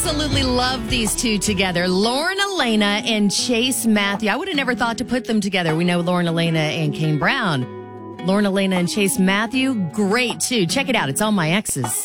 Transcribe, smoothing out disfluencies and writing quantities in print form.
absolutely love these two together. Lauren Elena and Chase Matthew. I would have never thought to put them together. We know Lauren Elena and Kane Brown. Lauren Elena and Chase Matthew, great too. Check it out. It's All My Exes.